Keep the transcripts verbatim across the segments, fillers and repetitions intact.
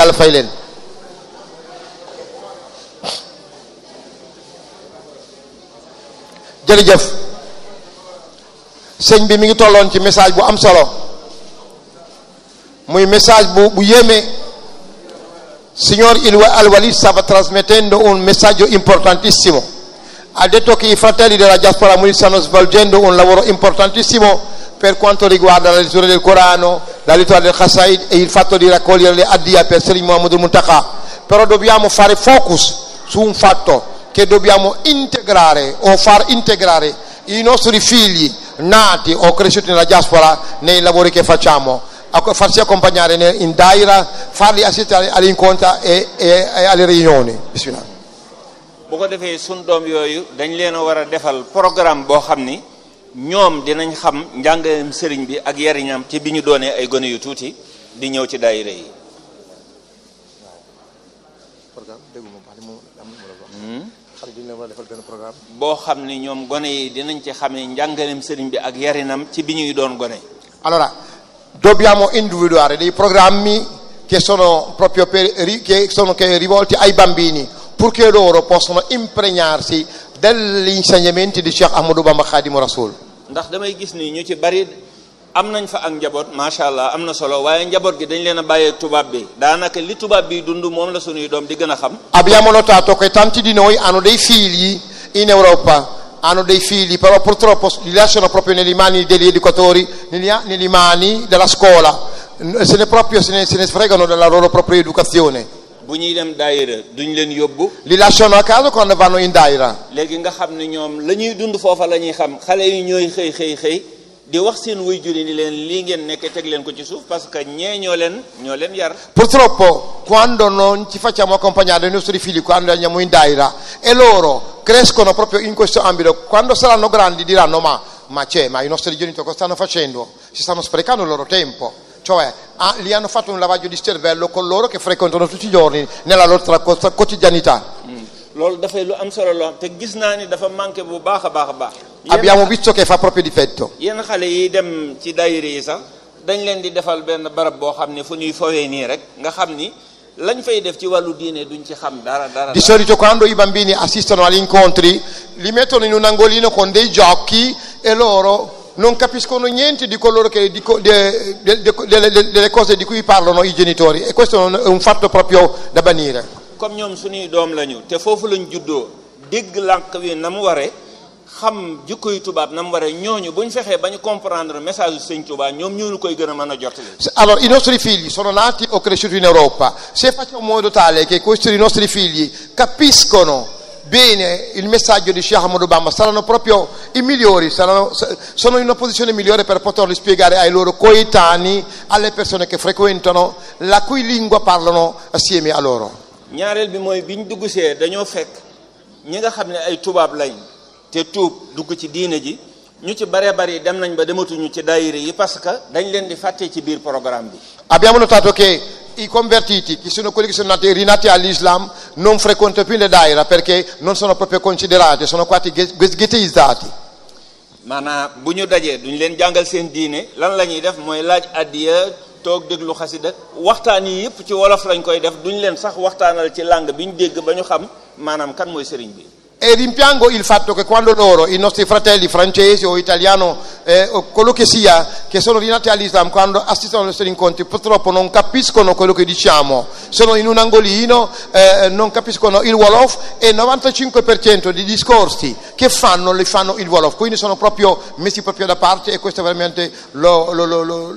yàlla fay leen. jërëjëf sëñ bi mi ngi tolloon ci message bu am solo muy message bu bu yéeme. Signor Al-Walid stava trasmettendo un messaggio importantissimo. Ha detto che i fratelli della diaspora Murid stanno svolgendo un lavoro importantissimo per quanto riguarda la lettura del Corano, la lettura del Qasaid e il fatto di raccogliere le addiya per Sri Muhammadul Muntaka. Però dobbiamo fare focus su un fatto, che dobbiamo integrare o far integrare i nostri figli nati o cresciuti nella diaspora nei lavori che facciamo, farsi accompagnare in daira, farli assistere agli incontri e, e, e alle riunioni. Bismillah. bu ko defee sun doom yooyu dañ leen a war a defal programme boo xam ni ñoom dinañ xam njàngaleem sëriñ bi ak yariñam ci bi ñu doonee ay gone yu tuuti di ñëw ci daayira yi. boo xam ni ñoom gone yi dinañ ci xamee njàngaleem sëriñ bi ak yarinam ci bi ñuy doon gone. Allora dobbiamo individuare dei programmi che sono proprio per, che sono che rivolti ai bambini, purché loro possano impregnarsi degli insegnamenti di Cheikh Ahmadou Bamba Khadimu Rasul. ndax damay gis ni ñu ci bari am nañ fa ak njaboot macha allah am na solo waaye njaboot gi dañ leen a bàyyee tubaab bi daanaka li tubaab bi dund moom la sunuy doom di gën a xam. Abbiamo notato che tanti di noi hanno dei figli in Europa, hanno dei figli, però purtroppo li lasciano proprio nelle mani degli educatori, nelle mani della scuola, se ne proprio se ne, se ne sfregano della loro propria educazione. bu ñuy dem daayira duñ leen yóbbu. Li lasciano a casa quando vanno in daira. léegi nga xam ne ñoom la ñuy dund foofa la ñuy xam xale yi ñooy xëy xëy xëy di wax seen waajur yi ni leen lii ngeen nekk teg leen ko ci suuf parce que ñee ñoo leen ñoo leen yar. Purtroppo quando non ci facciamo accompagnare i nostri figli quando andiamo in daira e loro crescono proprio in questo ambito, quando saranno grandi diranno ma ma c'è, ma i nostri genitori cosa stanno facendo? Si stanno sprecando il loro tempo. Cioè ah, li hanno fatto un lavaggio di cervello con loro che frequentano tutti i giorni nella loro quotidianità. loolu dafay lu am solo loo te gis naa ni dafa manqué bu baax a baax a baax. Abbiamo visto che fa proprio difetto. yenn xale yi dem ci daayira yi sax dañ leen di defal benn barab boo xam ne fu ñuy fowee nii rek nga xam ni lañ fay def ci wàllu diine duñ ci xam dara dara. Di solito quando i bambini assistono agli incontri li mettono in un angolino con dei giochi e loro non capiscono niente di coloro che di, de, de, de, de, de, delle cose di cui parlano i genitori, e questo è un fatto proprio da banire. Comme ñoom suñuy doom lañu te foofu lañ juddoo dégg lànk wi na mu waree xam jikkoy tubaab na mu waree ñooñu buñ fexee ba ñu comprendre message du Sëñ Tuubaa ñoom ñoo koy gën a mën a jottali. Allora i nostri figli sono nati o cresciuti in Europa, se facciamo in modo tale che questi nostri figli capiscono bene il messaggio di Sheikh Ahmadou Bamba, saranno proprio i migliori, saranno, sono in una posizione migliore per poterli spiegare ai loro coetanei, alle persone che frequentano, la cui lingua parlano assieme a loro. ñaareel bi mooy biñ dugg see dañoo fekk ñi nga xam ne ay tubaab lañ te tuub dugg ci diine ji ñu ci bare bari dem nañ ba dematuñu ci daayira yi parce que dañ leen di fàtte ci biir programme bi. Abbiamo notato che i convertiti, che sono quelli che sono nati rinati all'Islam, non frequentano più le daira perché non sono proprio considerati, sono quasi ghettizzati. maanaam bu ñu dajee duñ leen jàngal seen diine lan la ñuy def mooy laaj addiya toog déglu xasida waxtaan yi yëpp ci wolof lañ koy def duñ leen sax waxtaanal ci langue bi ñu dégg ba ñu xam maanaam kan mooy sëriñ bi. E rimpiango il fatto che quando loro, i nostri fratelli francesi o italiano eh, o quello che sia, che sono rinati all'Islam, quando assistono ai nostri incontri purtroppo non capiscono quello che diciamo, sono in un angolino, eh, non capiscono il Wolof, e il novantacinque per cento dei discorsi che fanno li fanno il Wolof, quindi sono proprio messi proprio da parte, e questo veramente lo, lo, lo, lo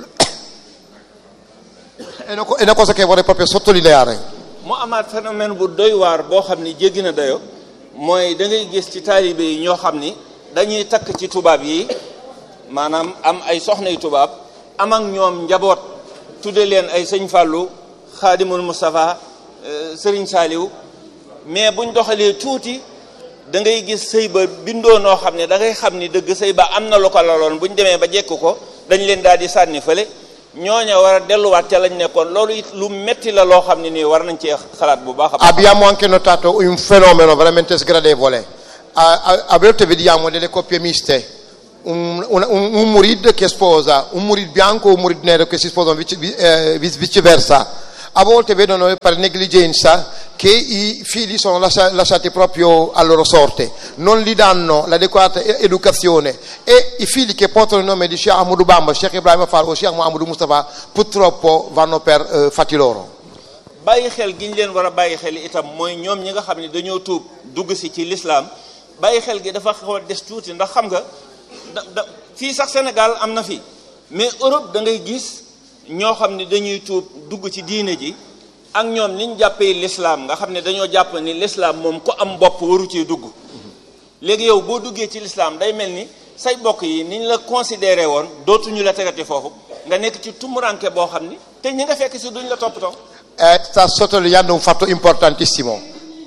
è una cosa che vorrei proprio sottolineare. mu amaat phénomène bu doy waar boo xam ni jéggi na dayo mooy da ngay gis ci taalibe yi ñoo xam ni dañuy takk ci tubaab yi maanaam am ay soxnay tubaab am ak ñoom njaboot tudde leen ay sëñ Fallou Xaadimul Mustafa Sëriñ Saaliw mais buñ doxalee tuuti da ngay gis sëy ba bindoo noo xam ne da ngay xam ni dëgg sëy ba am na lu ko laloon buñ demee ba jekk ko dañ leen daal di sànni fële ñooña war a delluwaat ca lañ nekkoon loolu it lu metti la loo xam ne nii war nañ cee xalaat bu baax a baax. Abbiamo anche notato un fenomeno veramente sgradevole. A, a, a volte vediamo delle coppie miste, un, un, un, un murid che sposa un murid bianco o un murid nero che si sposano vice, eh, viceversa. a volte vedono per negligenza che i figli sono lasciati proprio a loro sorte, non gli danno l'adeguata educazione e i figli che portano il nome di Sheikh Ahmadou Bamba, Sheikh Ibrahima Fall o Sheikh Mouhamadou Moustapha purtroppo vanno per eh, fatti loro. bàyyi xel gi ñu leen war a bàyyi xel itam mooy ñoom ñi nga xam ne dañoo tuub dugg si ci l'islam bàyyi xel gi dafa xaw a des tuuti ndax xam nga da da fii sax Sénégal am na fi mais Europe da ngay gis ñoo xam ne dañuy tuub dugg ci diine ji ak ñoom niñ jàppee l'islam nga xam ne dañoo jàpp ni l'islam moom ku am bopp waru cee dugg léegi yow boo duggee ci l'islam day mel ni say bokk yi niñ la considéré woon dootuñu la tegati foofu nga nekk ci tumuranke boo xam ni te ñi nga fekk si duñ la toppatoo. Sta sottolineando un fatto importantissimo.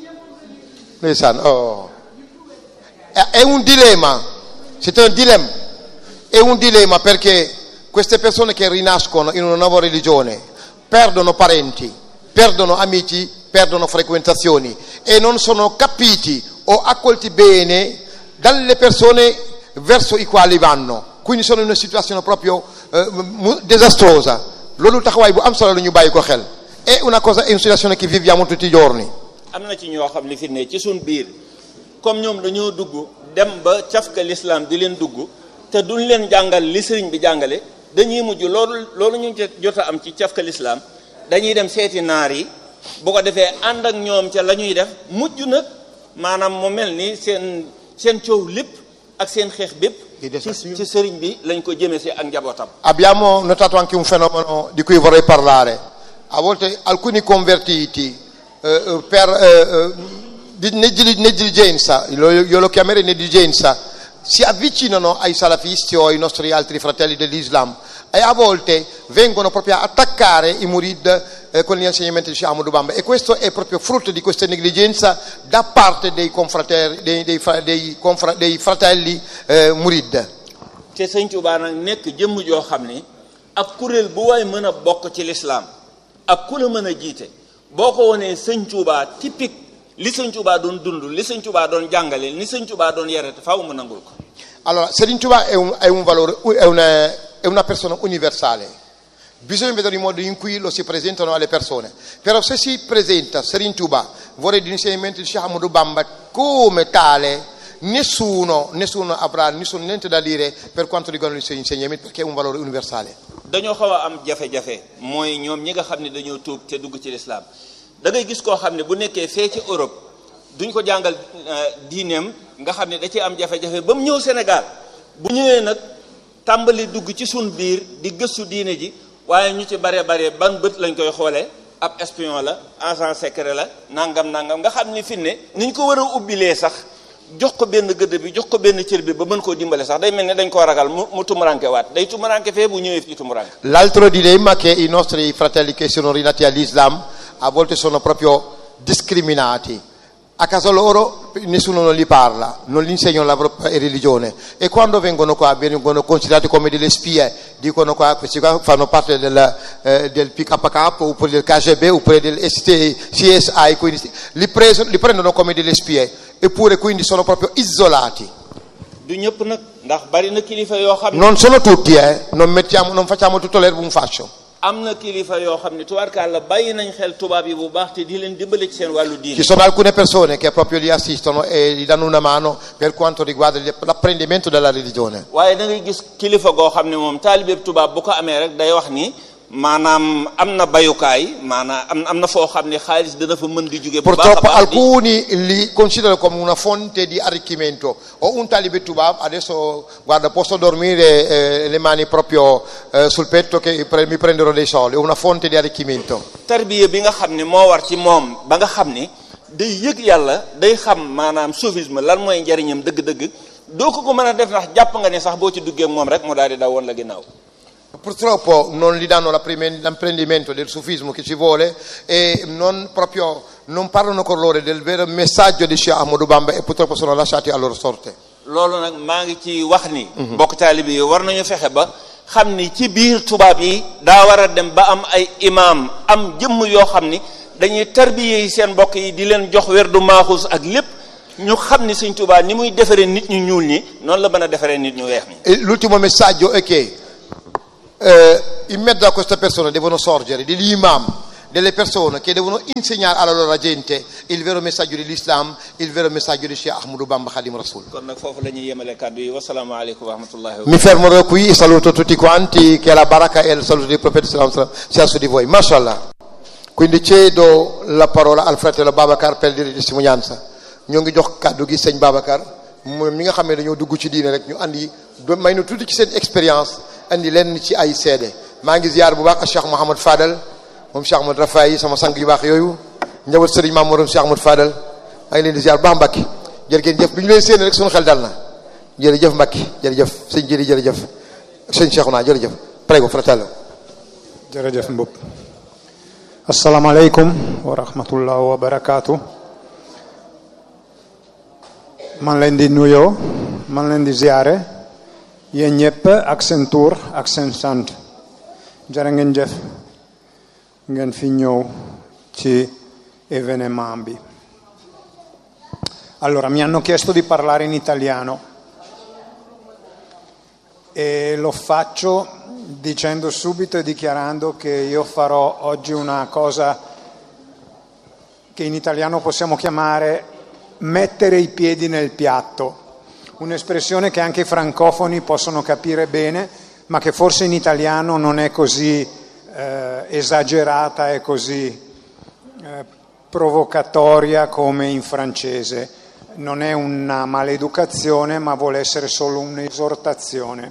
Oh. È un dilemma, c'est un dilemma, è un dilemma perché queste persone che rinascono in una nuova religione perdono parenti, perdono amici, perdono frequentazioni e non sono capiti o accolti bene dalle persone verso i quali vanno, quindi sono in una situazione proprio eh, disastrosa. Loolu taxawaay bu am solo la ñu bàyyi ko xel. È una cosa, è una situazione che viviamo tutti i giorni. am na ci ñoo xam ne fi ne ci suñ biir comme ñoom dañoo dugg dem ba cafka l'islam di leen dugg te duñ leen jàngal li sëriñ bi jàngale dañuy mujj loolu loolu ñu jot a am ci cafka l'islam dañuy dem seeti naar yi bu ko defee ànd ak ñoom ca la ñuy def mujj nag maanaam mu mel ni seen seen coow lépp ak seen xeex bépp ci ci sëriñ bi lañ ko jëmee si ak njabootam. Abbiamo notato anche un fenomeno di cui vorrei parlare. A volte alcuni convertiti eh, per eh, di negligenza, io lo chiamerei negligenza, si avvicinano ai salafisti o ai nostri altri fratelli dell'Islam e a volte vengono proprio a attaccare i murid eh, con gli insegnamenti di Sheikh Ahmadou Bamba e questo è proprio frutto di questa negligenza da parte dei, confrater- dei, dei, dei, confra- dei fratelli eh, murid. Te Sëñ Tuubaa nag nekk jëmm joo xam ni ak kuréel bu waay mën a bokk ci l'islam ak ku la mën a jiite boo ko wonee Sëñ Tuubaa typique li Sëñ Tuubaa doon dund li Sëñ Tuubaa doon jàngale ni Sëñ Tuubaa doon yare faaw mu nangul ko. Allora Serigne Touba è un, è un valore, è una, è una persona universale, bisogna vedere il modo in cui lo si presentano alle persone, però se si presenta Serigne Touba vorrei l'insegnamento di Sheikh Ahmadou Bamba come tale nessuno nessuno avrà nessuno niente da dire per quanto riguarda i suoi insegnamenti perché è un valore universale. Dañoo xaw a am jafe-jafe mooy ñoom ñi nga xam ne dañoo tuub te dugg ci l'islam da ngay gis koo xam ne bu nekkee fee ci Europe duñ ko jàngal diineem nga xam ne da ci am jafe-jafe ba mu ñëw Sénégal bu ñëwee nag tàmbali dugg ci suñ biir di gëstu diine ji waaye ñu ci bare bare ban bët lañ koy xoolee ab espion la agent secret la nangam nangam nga xam ni fi ne niñ ko war a ubbilee sax jox ko benn gëdd bi jox ko benn cër bi ba mën koo dimbale sax day mel ne dañ koo ragal mu mu tumuranke waat day tumuranke fee bu ñëwee fii tumuranke. L'altro dilemma che i nostri fratelli che sono rinati all'Islam a volte sono proprio discriminati. A casa loro nessuno non li parla, non gli insegnano la propria religione e quando vengono qua vengono considerati come delle spie, dicono qua questi qua fanno parte del, eh, del P K K oppure del K G B oppure del C S I, quindi li, preso, li prendono come delle spie eppure quindi sono proprio isolati. Du ñëpp nag ndax bari na kilifa yoo xam ne non sono tutti eh non mettiamo non facciamo tutto l'erba un fascio. am na kilifa yoo xam ne tubaarkàlla bàyyi nañ xel tubaab yi bu baax te di leen dimbale ci seen wàllu diine. Ci sono alcune persone che proprio li assistono e gli danno una mano per quanto riguarda l'apprendimento della religione. waaye da ngay gis kilifa goo xam ne moom taalibe tubaab bu ko amee rek day wax ni maanaam am na bayukaay maanaam am am na foo xam ne xaalis dana fa mën di jóge bu baax a Purtroppo baax alcuni li considerano come una fonte di arricchimento. Ho un talibe tubab, adesso guarda posso dormire eh, le mani proprio eh, sul petto che pre- mi prenderò dei soldi, è una fonte di arricchimento. tarbiya bi nga xam ne moo war ci moom ba nga xam ni day yëg yàlla day xam maanaam soufisme lan mooy njariñam dëgg-dëgg doo ko ko mën a def ndax jàpp nga ne sax boo ci duggee ak moom rek mu daal di daw woon la ginnaaw. Purtroppo non gli danno l'apprendimento del sufismo che ci vuole e non proprio non parlano con loro del vero messaggio di Sheikh Ahmadou Bamba e purtroppo sono lasciati a loro sorte. loolu nag maa ngi ci wax ni. mbokk taalibe yi war nañu fexe ba xam ni ci biir tubaab yi daa war a dem ba am ay imaam am jëmm yoo xam ni dañuy tarbiye yi seen mbokk yi di leen jox werdu maaxuus ak lépp ñu xam ni Sëñ Tuubaa ni muy defaree nit ñu ñuul ñi noonu la mën a defaree nit ñu weex ñi. E l'ultimo messaggio è che eh, in mezzo a queste persone devono sorgere degli imam, delle persone che devono insegnare alla loro gente il vero messaggio dell'Islam, il vero messaggio di Cheikh Ahmadou Bamba Khadim Rasoul. kon nag foofu la ñuy yemale kàddu yi wasalaamu aleykum wa rahmatullahi wa Mi fermerò qui e saluto tutti quanti, che la baraka e il saluto del profeta sallallahu alaihi wasallam sia su di voi. Mashallah. Quindi cedo la parola al fratello Babacar per dire testimonianza. ñoo ngi jox kàddu gi sëñ Babacar moom mi nga xam ne dañoo dugg ci diine rek ñu andi may nu tuuti ci seen expérience andi leen ci ay seede. maa ngi ziar bu baax ak Cheikh Mouhamad Fadal moom Cheikh Ahmad Rafaay sama sang yu baax yooyu njaboot Serigne Mamour Cheikh Ahmad Fadal maa ngi leen di ziar bu baax Mbacke jërëjëf bi ñu leen séen rek suñu xel dal na jërëjëf Mbacke jërëjëf sëñ Jëri jërëjëf sëñ Cheikhouna jërëjëf prego fratello. jërëjëf Mbub. Assalamu alaikum wa rahmatullahi wa barakatuh. man leen di nuyoo man leen di ziare yéen ñëpp ak seen tur ak seen sant jërë ngeen jëf ngeen fi ñëw ci événement bi. Allora, mi hanno chiesto di parlare in italiano e lo faccio dicendo subito e dichiarando che io farò oggi una cosa che in italiano possiamo chiamare mettere i piedi nel piatto, un'espressione che anche i francofoni possono capire bene, ma che forse in italiano non è così eh, esagerata e così eh, provocatoria come in francese. Non è una maleducazione, ma vuole essere solo un'esortazione.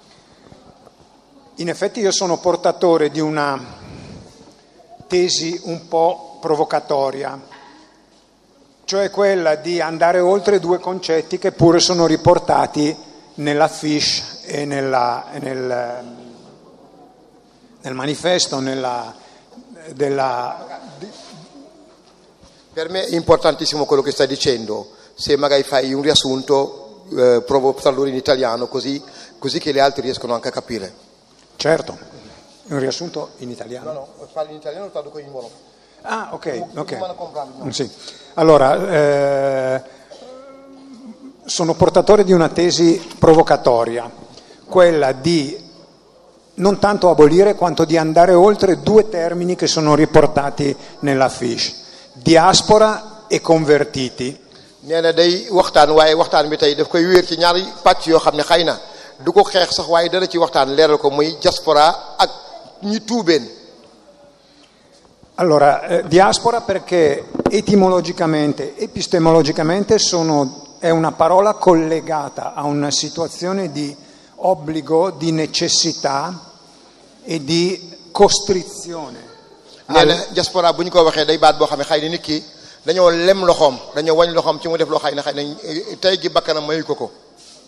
In effetti io sono portatore di una tesi un po' provocatoria, cioè quella di andare oltre due concetti che pure sono riportati nella fiche e nella, nel, nel manifesto, nella, della... Per me è importantissimo quello che stai dicendo, se magari fai un riassunto eh, provo a farlo in italiano così, così che gli altri riescono anche a capire. Certo, un riassunto in italiano. No, no, parli in italiano o parlo con in wolof? Ah, ok, ok. Sì. Allora, eh, sono portatore di una tesi provocatoria, quella di non tanto abolire quanto di andare oltre due termini che sono riportati nella fiche: diaspora e convertiti. nee na day waxtaan waaye waxtaan bi tey daf koy wéer ci ñaari pàcc yoo xam ne xëy na du ko xeex sax waaye dara ci waxtaan leeral ko muy diaspora ak ñi tuubeen. Allora, eh, diaspora perché etimologicamente, epistemologicamente sono, è una parola collegata a una situazione di obbligo, di necessità e di costrizione. nee na diaspora bu ñu ko waxee day baat boo xam ne xëy na nit ki dañoo lem loxoom dañoo wañ loxoom ci mu def loo xëy na xëy na tey gi bakkanam mayu ko ko.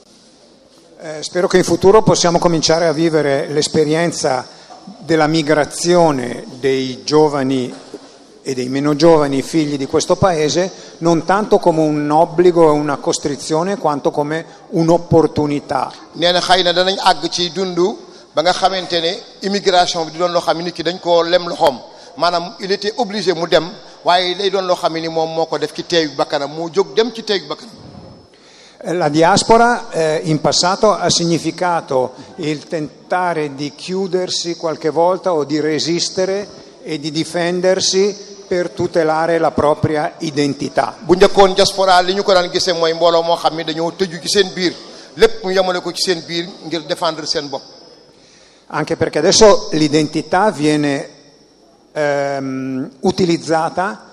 Eh, spero che in futuro possiamo cominciare a vivere l'esperienza della migrazione dei giovani e dei meno giovani figli di questo paese non tanto come un obbligo e una costrizione quanto come un'opportunità. nee na xëy na danañ àgg ci dundu ba nga xamante ne immigration bi di doon loo xam ne nit ki dañ koo lem loxoom maanaam il était obligé mu dem waaye day doon loo xam ne ni moom moo ko def ci teeyu bakkanam moo jóg dem ci teeyu bakkanam. La diaspora eh, in passato ha significato il tentare di chiudersi qualche volta o di resistere e di difendersi per tutelare la propria identità. bu njëkkoon diaspora li ñu ko daan gisee mooy mbooloo moo xam ne dañoo tëju ci seen biir lépp mu yemale ko ci seen biir ngir défendre seen bopp. Anche perché adesso l'identità viene ehm, utilizzata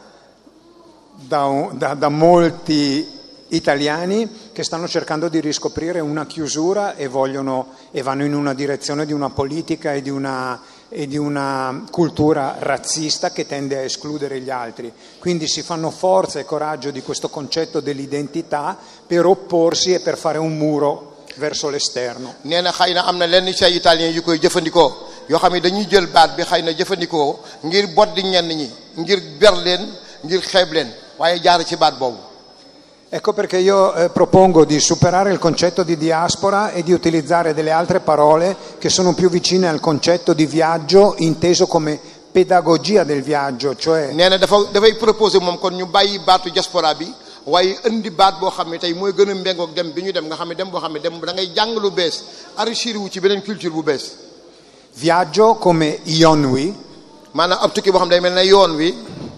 da, da, da molti italiani che stanno cercando di riscoprire una chiusura e vogliono e vanno in una direzione di una politica e di una, e di una cultura razzista che tende a escludere gli altri. Quindi si fanno forza e coraggio di questo concetto dell'identità per opporsi e per fare un muro verso l'esterno. nee na xëy na am na lenn ci ay italien yu koy jëfandikoo yoo xam ne dañuy jël baat bi xëy na jëfandikoo ngir boddi ñenn ñi ngir ber leen ngir xeeb leen waaye jaar ci baat boobu. Ecco perché io eh, propongo di superare il concetto di diaspora e di utilizzare delle altre parole che sono più vicine al concetto di viaggio inteso come pedagogia del viaggio, cioè nee na dafa dafay proposé moom kon ñu bàyyi baatu diaspora bi waaye indi baat boo xam ne tey mooy gën a méngoog dem bi ñu dem nga xam ne dem boo xam ne dem da ngay jàng lu bees enrichir wu ci beneen culture bu bees. Viaggio come Yonwi, maanaam ab tukki boo xam day mel ne yoon wi.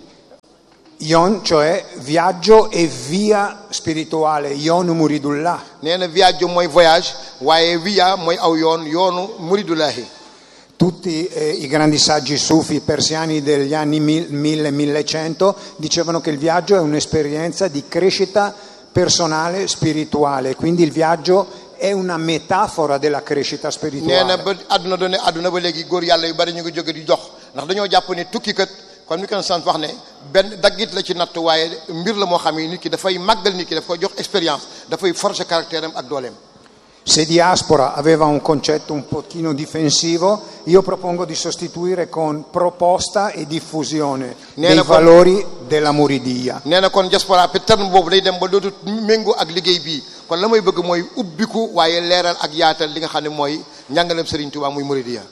Yon, cioè viaggio e via spirituale, Yon Muridullah. nee na viaggio mooy voyage waaye via mooy aw yoon yoonu Muridullahi. Tutti eh, i grandi saggi sufi persiani degli anni mille millecento dicevano che il viaggio è un'esperienza di crescita personale spirituale, quindi il viaggio è una metafora della crescita spirituale. nee na ba àdduna doone àdduna ba léegi góor yàlla yu bari ñu ngi jóge di jox ndax dañoo jàpp ne tukki kat kon mi ko sant wax ne benn daggit la ci natt waaye mbir la moo xam ne nit ki dafay màggal nit ki daf koy jox expérience dafay forger caractère am ak dooleem. Se diaspora aveva un concetto un pochino difensivo, io propongo di sostituire con proposta e diffusione dei valori della muridiya. nee na kon diaspora pe terme boobu day dem ba dootu méngoo ak liggéey bii kon la may bëgg mooy ubbiku waaye leeral ak yaatal li nga xam ne mooy njàngaleem Serigne Touba muy muridiya.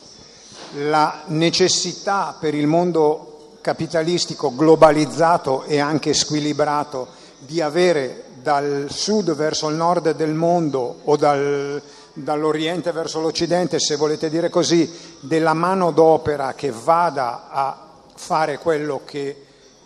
La necessità per il mondo capitalistico globalizzato e anche squilibrato di avere dal sud verso il nord del mondo o dal, dall'oriente verso l'occidente, se volete dire così, della manodopera che vada a fare quello che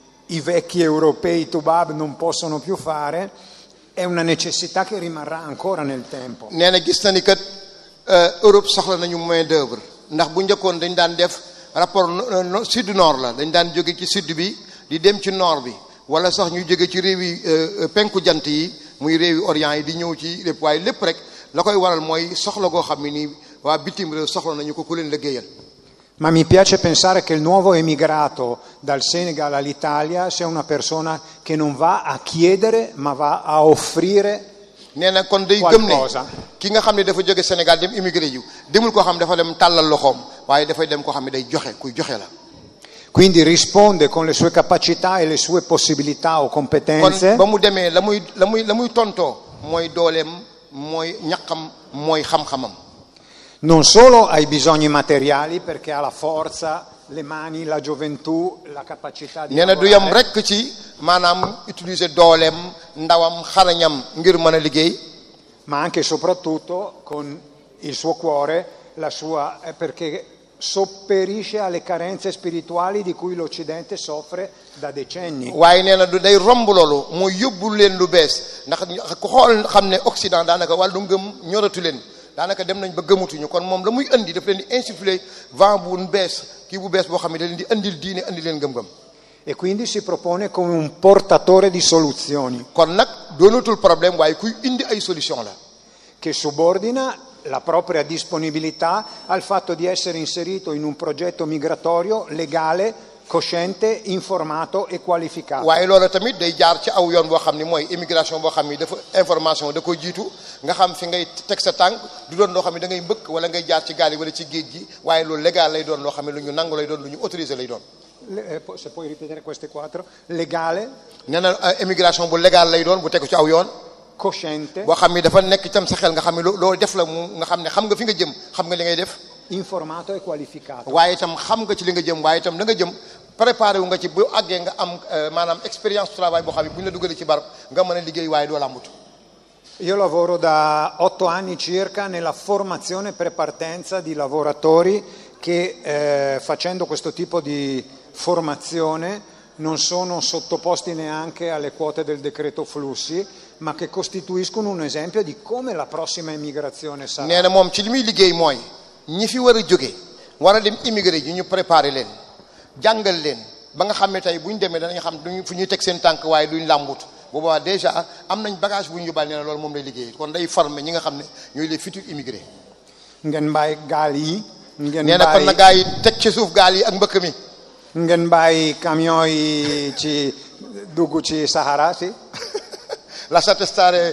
i vecchi europei Tubab non possono più fare, è una necessità che rimarrà ancora nel tempo. nee na gis na ni kat Europe soxla nañu main d'œuvre ndax bu njëkkoon dañ daan def rapport sud nord la dañ daan jóge ci sud bi di dem ci nord bi wala sax ñu jóge ci réewi penku jant yi muy réewi orient yi di ñëw ci lépp waaye lépp rek la koy waral mooy soxla goo xam ne nii waa bitim réew soxla nañu ko ku leen liggéeyal. Ma mi piace pensare che il nuovo emigrato dal Senegal all'Italia sia una persona che non va a chiedere ma va a offrire. nee na kon day gëm ne ki nga xam ne dafa jóge Sénégal dem immigré yu demul koo xam ne dafa dem tàllal loxoom waaye dafay dem koo xam ne day joxe kuy joxe la. Quindi risponde con le sue capacità e le sue possibilità o competenze. kon ba mu demee la muy la muy la muy tontoo mooy dooleem mooy ñaqam mooy xam-xamam. Non solo ai bisogni materiali, perché ha la forza, le mani, la gioventù, la capacità di nee na du yem rekk ci maanaam utiliser dooleem ndawam xarañam ngir mën a liggéey. ma anche e soprattutto con il suo cuore, la sua, eh, perché sopperisce alle carenze spirituali di cui l'Occidente soffre da decenni. waaye nee na du day romb loolu mooy yóbbul leen lu bees ndax ku xool xam ne Occident daanaka wàllu ngëm ñoratu leen daanaka dem nañ ba gëmatuñu kon moom la muy indi daf leen di insuffler vent bu bees kii bu bees boo xam ne da leen di indil diine indi leen gëm-gëm. E quindi si propone come un portatore di soluzioni. kon nag doonatul problème waaye kuy indi ay solution la. che subordina la propria disponibilità al fatto di essere inserito in un progetto migratorio legale, cosciente, informato e qualificato. waaye loolu tamit day jaar ci aw yoon boo xam ne mooy immigration boo xam ne dafa information da koy jiitu nga xam fi ngay teg sa tànk du doon loo xam ne da ngay mbëkk wala ngay jaar ci gaal yi wala ci géej gi waaye loolu légal lay doon loo xam ne lu ñu nangu lay doon lu ñu autorisé lay doon. Se puoi ripetere queste quattro: legale, nee na immigration bu légal lay doon bu tegu ci aw yoon. cosciente, boo xam ne dafa nekk itam sa xel nga xam ne loolu def la mu nga xam ne xam nga fi nga jëm xam nga li ngay def. informato e qualificato. waaye itam xam nga ci li nga jëm waaye itam da nga jëm préparé wu nga ci bu àggee nga am maanaam expérience travail boo xam ne bu ñu la dugalee ci barab nga mën a liggéey waaye doo làmbatu. Io lavoro da otto anni circa nella formazione prepartenza di lavoratori che eh, facendo questo tipo di formazione non sono sottoposti neanche alle quote del decreto flussi, ma che costituiscono un esempio di come la prossima immigrazione sarà. nee na moom ci li muy liggéey mooy ñi fi war a jóge war a dem immigré ji ñu préparé leen jàngal leen ba nga xam ne tey bu ñu demee danañ xam duñ fu ñuy teg seen tànk waaye duñ làmbut boobaa déjà am nañ bagage bu ñu yóbbaale nee na loolu moom lay liggéey kon day former ñi nga xam ne ñooy les futurs immigrés. ngeen bàyyi gaal yi. ngeen nee na kon na gaa yi teg ci suuf gaal yi ak mbëkk mi. ngeen bàyyi camion yi ci dugg ci Sahara, sì? Lasciate stare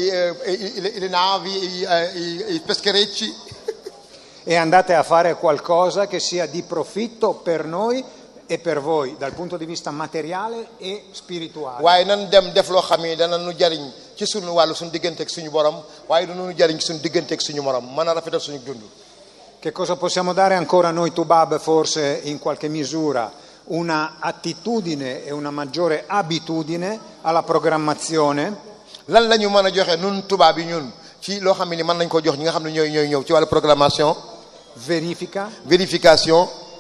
le navi, i pescherecci. E andate a fare qualcosa che sia di profitto per noi e per voi dal punto di vista materiale e spirituale. waaye nan dem def loo xam ne dana nu jariñ ci suñu wàllu suñu diggante ak suñu borom waaye dana nu jariñ ci suñu diggante ak suñu morom mën a rafetal suñu dund. Che cosa possiamo dare ancora noi Tubab, forse in qualche misura? Una attitudine e una maggiore abitudine alla programmazione. lan la ñu mën a joxe nun tubaab yi ñun ci loo xam ne mën nañ ko jox ñi nga xam ne ñooy ñooy ñëw ci wàllu programmation. Verifica. vérification.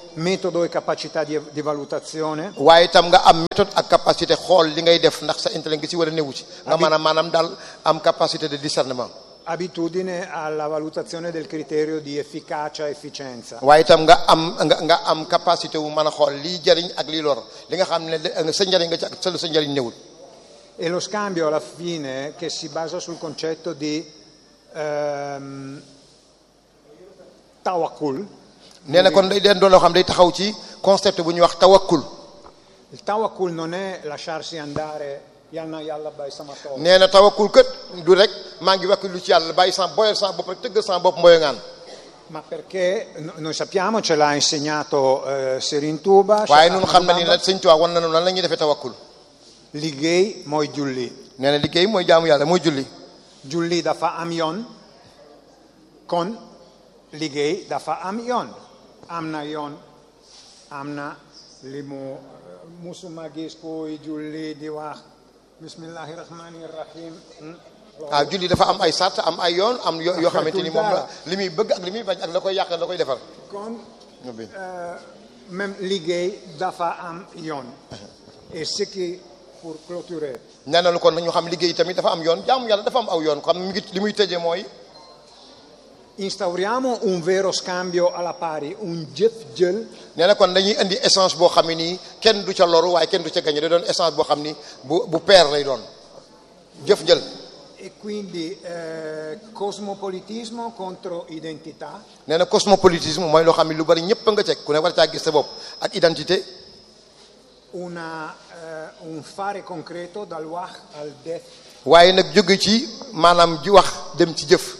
metodo e capacità di, di valutazione. waaye itam nga am méthode ak capacité xool li ngay def ndax sa intellect gi ci wala newu ci nga maanaam maanaam daal am capacité de discernement. Abitudine alla valutazione del criterio di efficacia e efficienza. waaye itam nga am nga nga am capacité wu mën a xool lii jariñ ak lii lor li nga xam ne sa njariñ nga ci ak sa sa njariñ newul. E lo scambio alla fine che si basa sul concetto di ehm, tawakkul. nee na kon day den doon loo xam day taxaw ci concept bu ñuy wax tawakkul. Il tawakkul non è lasciarsi andare yàlla yàlla bàyyi sama tool. nee na tawakkul kët du rek maa ngi wakkilu ci yàlla bàyyi sama boyal sama bopp rek tëggal sama bopp mboyoŋaan. Ma perché noi sappiamo, ce l'ha insegnato eh, Serigne Touba. waaye ñun xam na ni nag Sëñ Tuubaa wan na nan la ñuy defee tawakkul. liggéey mooy julli. nee na liggéey mooy jaamu yàlla mooy julli. julli dafa am yoon kon liggéey dafa am yoon am na yoon am na li mu musuma gis kuy julli di wax bismillahi rahmani rahim. ah julli dafa am ay sart am ay yoon am yoo yoo xamante ni moom la li muy bëgg ak li muy bañ ak la koy yàq la koy defar. kon même liggéey dafa am yoon. et ce qui pour clôturer. nee na lu kon ñu xam liggéey tamit dafa am yoon jaamu yàlla dafa am aw yoon xam mi ngi li muy tëjee mooy. instauriamo un vero scambio alla pari un jëf jël. nee na kon dañuy indi essence boo xam ne nii kenn du ca loru waaye kenn du ca gañe da doon essence boo xam ni bu bu peer lay doon jëf jël. e quindi eh, cosmopolitismo contro identità. nee na cosmopolitisme mooy loo xam ne lu bari ñëpp nga ceg ku ne war caa gis sa bopp ak identité. una eh, un fare concreto dal wax al def. waaye nag jóge ci maanaam ji wax dem ci jëf.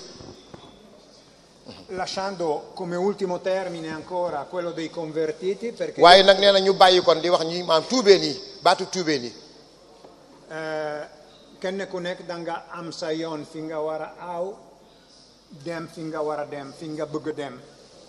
lasciando come ultimo termine ancora quello dei convertiti perché. waaye nag nee na ñu bàyyi kon di wax ñi maanaam tuubee nii baatu tuubee nii. kenn ku nekk da nga am sa yoon fi nga war a aw dem fi nga war a dem fi nga bëgg dem.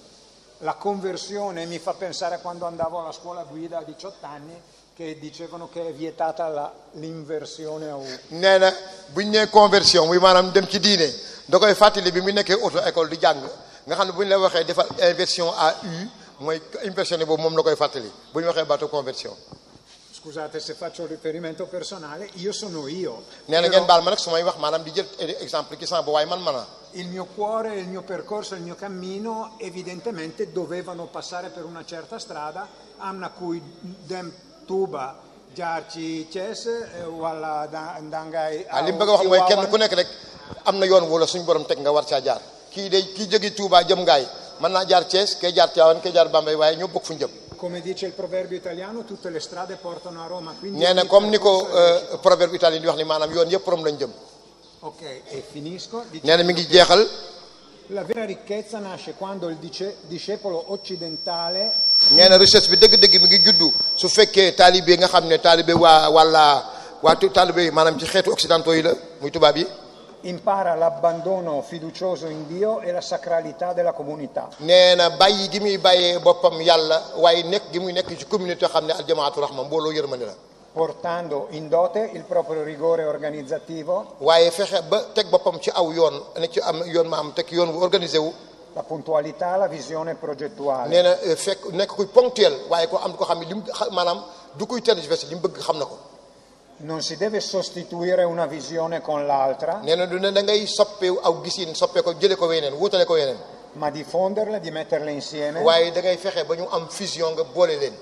La conversione mi fa pensare a quando andavo alla scuola guida a diciotto anni che dicevano che è vietata la, l'inversione a U. nee na bu ñu nee conversion muy maanaam dem ci diine da koy fàttali bi mu nekkee auto école di jàng nga xam ne bu ñu la waxee defal inversion à U mooy inversion boobu moom la koy fàttali bu ñu waxee baatu conversion. Scusate se faccio riferimento personale, io sono io. nee na ngeen baal ma nag su may wax maanaam di jël exemple ci sama waaye man man il mio cuore, il mio percorso, il mio cammino evidentemente dovevano passare per una certa strada am na kuy dem Touba jaar ci Thiès wala dangay. ah li mu bëgg a wax mooy kenn ku nekk rek am na yoon wala suñu borom teg nga war caa jaar kii day kii jóge Touba jëm ngaay mën naa jaar Thiès kay jaar Tivaouane kay jaar Bambey waaye ñoo bokk fu ñu jëm. Come dice il proverbio italiano, tutte le strade portano a Roma. Quindi nee na comme ni ko proverbe italien di wax ni maanaam yoon yëpp Rome lañ jëm. ok e finisco. nee na mi ngi jeexal. La vera ricchezza nasce quando il dice, discepolo occidentale. nee na richesse bi dëgg-dëgg mi ngi juddu su fekkee taalibe nga xam ne taalibe waa wala waa taalibe yi maanaam ci xeetu occidentaux yi la muy tubaab yi. impara l'abbandono fiducioso in Dio e la sacralità della comunità. nee na bàyyi gi muy bàyyee boppam yàlla waaye nekk gi muy nekk ci communauté xam ne aljamaatu rahma mbooloo yërmande la. portando in dote il proprio rigore organizzativo. waaye fexe ba teg boppam ci aw yoon ne ci am yoon ma am teg yoon wu organisé wu. la puntualità, la visione progettuale. nee na fekk nekk kuy ponctuel waaye ko am ko xam ne li mu maanaam du kuy tergiversé li mu bëgg xam na ko. non si deve sostituire una visione con l'altra. nee na du ne da ngay soppeeku aw gisin soppee ko jëlee ko weneen wutale ko weneen. ma diffonderle, di metterle insieme. waaye da ngay fexe ba ñu am fusion nga boole leen.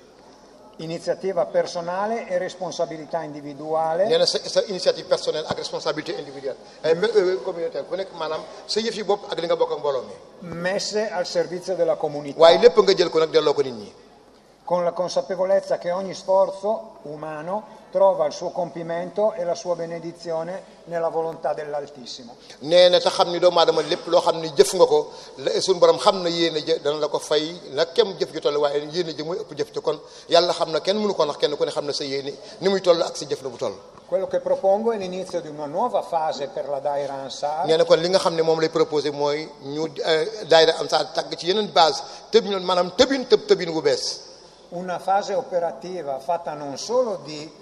iniziativa personale e responsabilità individuale. nee na sa sa initiative personnelle ak responsabilité individuelle communautaire ku nekk maanaam sa yëf yi bopp ak li nga bokk ak mbooloo mi. messe al servizio della comunità. waaye lépp nga jël ko nag delloo ko nit ñi. con la consapevolezza che ogni sforzo umano trova il suo compimento e la sua benedizione nella volontà dell'Altissimo. nee na te xam ni doomu aadama lépp loo xam ni jëf nga ko suñu borom xam na yéene jë dana la ko fay nag kem jëf ju toll waaye yéene jë muy ëpp jëf ci kon yàlla xam na kenn mënu ko ndax kenn ku ne xam na sa yéene ni muy toll ak sa jëf la bu toll. quello che propongo è l'inizio di una nuova fase per la Daira Ansar. nee na kon li nga xam ne moom lay proposé mooy ñu Daira Ansar tàgg ci yeneen base tëb ñu maanaam tëbin tëb tëbin bu bees. una fase operativa fatta non solo di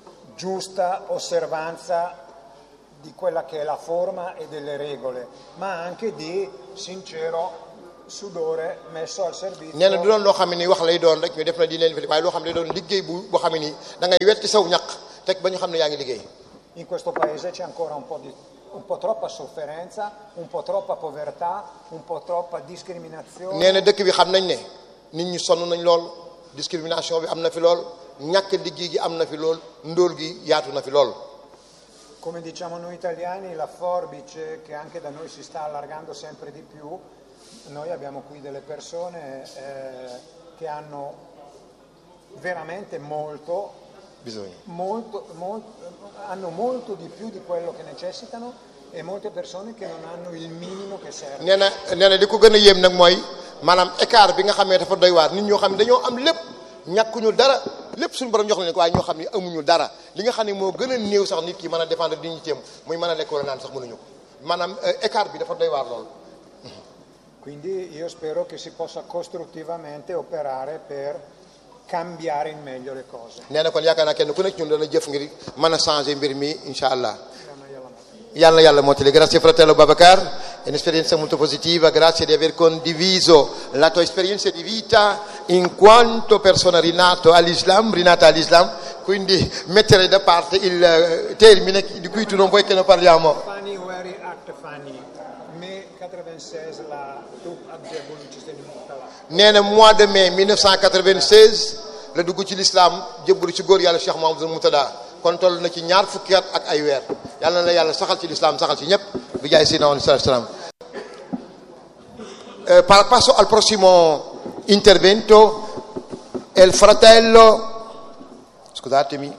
giusta osservanza di quella che è la forma e delle regole, ma anche di sincero sudore messo al servizio. nee na du doon loo xam ne nii wax lay doon rek ñu def na di leen fi waaye loo xam ne doon liggéey bu boo xam ne nii da ngay wetti saw ñaq teg ba ñu xam ne yaa ngi liggéey. In questo paese c'è ancora un po' di un po' troppa sofferenza, un po' troppa povertà, un po' troppa discriminazione. nee na dëkk bi xam nañ ne nit ñi sonn nañ lool discrimination bi am na fi lool ñàkk liggéey gi am na fi lool ndóol gi yaatu na fi lool. Come diciamo noi italiani, la forbice che anche da noi si sta allargando sempre di più. Noi abbiamo qui delle persone eh, che hanno veramente molto, bisogno. molto, molto, hanno molto di più di quello che necessitano e molte persone che non hanno il minimo che serve. nee na nee na li ko gën a yéem nag mooy maanaam écart bi nga xam ne dafa doy waar nit ñoo xam ne dañoo am lépp ñàkkuñu dara lépp suñu borom jox leen ko waaye ñoo xam ne amuñu dara li nga xam ne moo gën a néew sax nit ki mën a défendre dignité am muy mën a lekk wala naan sax mënuñu ko maanaam écart bi dafa doy waar lool. Quindi io spero che si possa costruttivamente operare per cambiare in meglio le cose. nee na kon yaakaar naa kenn ku nekk ñun dana jëf ngir mën a changer mbir mi incha allah. Yalla yalla motile. Grazie fratello Babacar, è un'esperienza molto positiva, grazie di aver condiviso la tua esperienza di vita in quanto persona rinato all'Islam, rinata all'Islam, quindi mettere da parte il termine di cui tu non vuoi che ne parliamo. Fani wari act fani, me quatre-vingt-seize la tup abjebu ci seen mutala. nee na mois de mai mille neuf cent quatre-vingt-seize la dugg ci l'islam jébbalu ci góor yàlla Cheikh Mouhamadoul Moutada kon toll na ci ñaar fukki at ak ay weer yàlla na la yàlla saxal ci l'islam saxal ci ñëpp bi jaay Seydina Muhammad sallallahu alaihi wasallam. Passo al prossimo intervento, il fratello, scusatemi,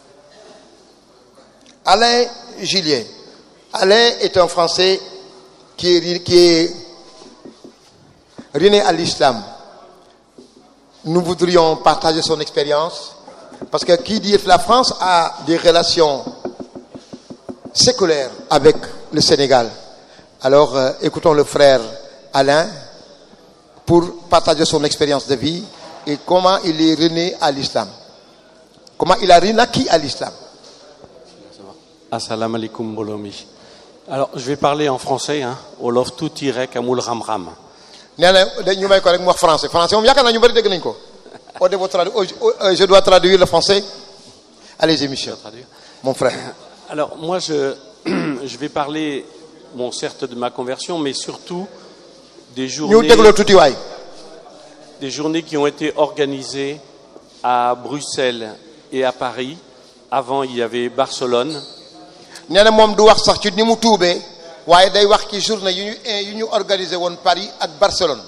Alain Gillier. Alain est un Français qui est, qui est rené à l'islam. Nous voudrions partager son expérience parce que qui dit la France a des relations séculaires avec le Sénégal. Alors euh, écoutons le frère Alain pour partager son expérience de vie et comment il est rené à l'islam. Comment il a renaquis à l'islam. Assalamu alaikum Bolomi. Alors je vais parler en français, hein. Olof tuuti rek amul ram-ram. nee na ñu may ko rek mu wax français français moom yaakaar naa ñu bëri dégg nañ ko. Je dois traduire le français. Allez-y, monsieur. Mon frère. Alors, moi, je, je vais parler, bon, certes de ma conversion, mais surtout des journées, des journées qui ont été organisées à Bruxelles et à Paris. Avant, il y avait Barcelone. nee na moom du wax sax ci ni mu tuubee waaye day wax ci journée yu ñu yu ñu organisé woon Paris ak Barcelone.